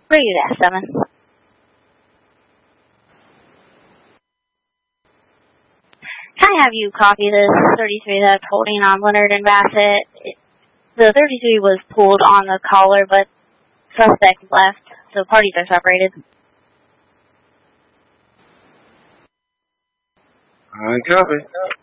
Ready to 7. Can I have you copy this 33 that's holding on Leonard and Bassett? The 33 was pulled on the collar, but suspect left, so parties are separated. I copy.